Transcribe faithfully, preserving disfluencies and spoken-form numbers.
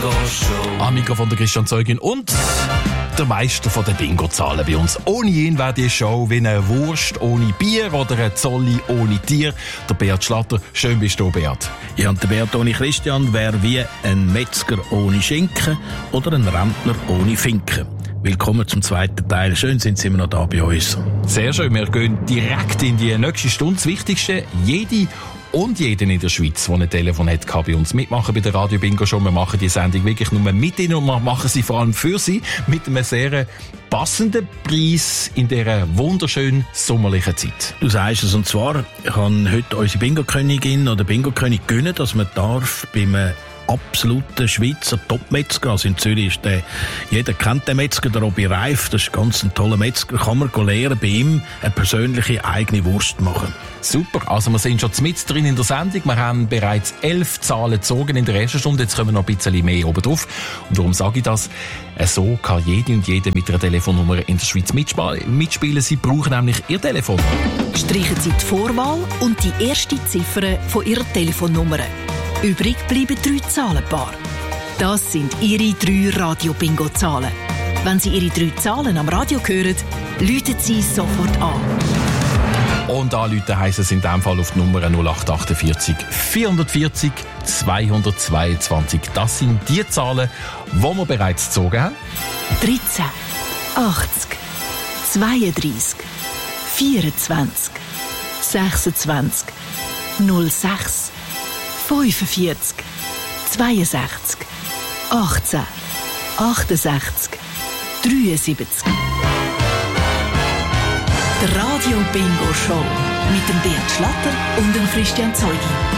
Bingo Show. Am Mikrofon der Christian Zeugin und der Meister von den Bingo-Zahlen bei uns. Ohne ihn wäre die Show wie eine Wurst ohne Bier oder eine Zolli ohne Tier. Der Beat Schlatter. Schön bist du, Beat. Ja, und der Beat ohne Christian wäre wie ein Metzger ohne Schinken oder ein Rentner ohne Finken. Willkommen zum zweiten Teil. Schön sind Sie immer noch da bei uns. Sehr schön. Wir gehen direkt in die nächste Stunde. Das Wichtigste, jede und jeden in der Schweiz, der ein Telefon hat, kann bei uns mitmachen bei der Radio Bingo Show. Wir machen die Sendung wirklich nur mit ihnen und wir machen sie vor allem für sie mit einem sehr passenden Preis in dieser wunderschönen sommerlichen Zeit. Du sagst es, und zwar kann heute unsere Bingo-Königin oder Bingo-König gönnen, dass man darf beim absoluten Schweizer Top-Metzger, also in Zürich ist der, jeder kennt den Metzger, der Robi Reif, das ist ganz ein toller Metzger, kann man lernen, bei ihm eine persönliche eigene Wurst machen. Super, also wir sind schon mit drin in der Sendung, wir haben bereits elf Zahlen gezogen in der ersten Stunde, jetzt kommen noch ein bisschen mehr oben drauf. Und warum sage ich das? So kann jede und jede mit einer Telefonnummer in der Schweiz mitspielen, sie brauchen nämlich ihr Telefon. Streichen Sie die Vorwahl und die erste Ziffer von Ihrer Telefonnummer. Übrig bleiben drei Zahlenpaare. Das sind Ihre drei Radio-Bingo-Zahlen. Wenn Sie Ihre drei Zahlen am Radio hören, läuten Sie sofort an. Und anrufen heisst es in diesem Fall auf die Nummer null acht achtundvierzig vierhundertvierzig zweihundertzweiundzwanzig. Das sind die Zahlen, die wir bereits gezogen haben. dreizehn, achtzig, zweiunddreissig, vierundzwanzig, sechsundzwanzig, null sechs, fünfundvierzig, zweiundsechzig, achtzehn, achtundsechzig, dreiundsiebzig. Die Radio Bingo Show mit dem Beat Schlatter und dem Christian Zeugin.